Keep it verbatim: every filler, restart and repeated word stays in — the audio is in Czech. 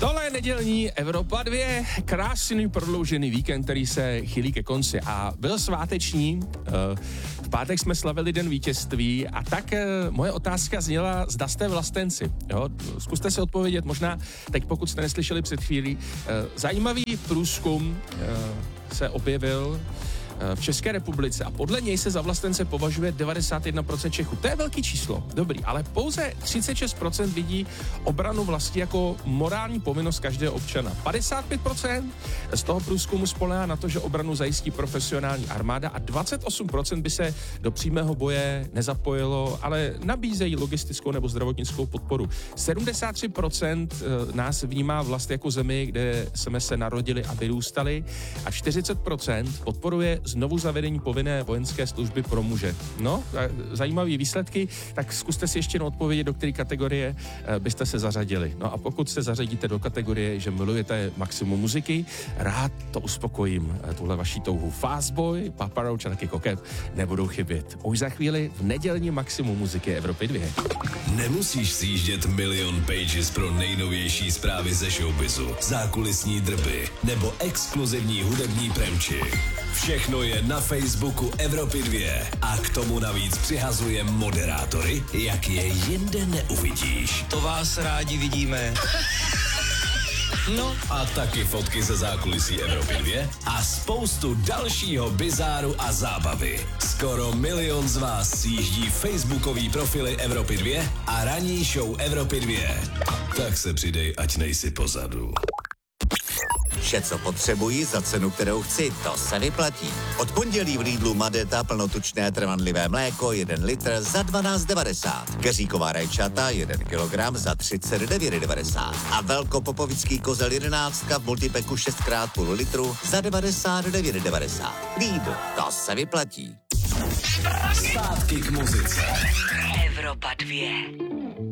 Tohle je nedělní Evropa dvě, krásný prodloužený víkend, který se chýlí ke konci a byl sváteční. V pátek jsme slavili den vítězství a tak moje otázka zněla, zda jste vlastenci. Jo? Zkuste si odpovědět, možná teď pokud jste neslyšeli před chvílí. Zajímavý průzkum se objevil v České republice a podle něj se za vlastence považuje devadesát jedna procent Čechů. To je velký číslo, dobrý, ale pouze třicet šest procent vidí obranu vlasti jako morální povinnost každého občana. padesát pět procent z toho průzkumu spoléhá na to, že obranu zajistí profesionální armáda a dvacet osm procent by se do přímého boje nezapojilo, ale nabízejí logistickou nebo zdravotnickou podporu. sedmdesát tři procent nás vnímá vlast jako zemi, kde jsme se narodili a vyrůstali a čtyřicet procent podporuje znovu zavedení povinné vojenské služby pro muže. No, zajímavé výsledky, tak zkuste si ještě jednou odpovědět, do které kategorie byste se zařadili. No a pokud se zařadíte do kategorie, že milujete maximum muziky, rád to uspokojím, tuhle vaší touhu. Fastboy, Papa Roach a taky Koket nebudou chybět. Už za chvíli v nedělní maximum muziky Evropy dvě. Nemusíš sjíždět milion pages pro nejnovější zprávy ze showbizu, zákulisní drby nebo exkluzivní hudební premči. Všechno je na Facebooku Evropy dvě a k tomu navíc přihazuje moderátory, jak je jinde neuvidíš. To vás rádi vidíme. No a taky fotky ze zákulisí Evropy dvě a spoustu dalšího bizáru a zábavy. Skoro milion z vás sjíždí facebookový profily Evropy dvě a ranní show Evropy dvě. Tak se přidej, ať nejsi pozadu. Vše, co potřebuji za cenu, kterou chci, to se vyplatí. Od pondělí v Lidlu Madeta plnotučné trvanlivé mléko jeden litr za dvanáct devadesát. Keříková rajčata jeden kilogram za třicet devět devadesát. A velkopopovický kozel jedenáctka v multipeku šest krát půl litru za devadesát devět devadesát. Lidl, to se vyplatí. Zpátky k muzice. Evropa dvě.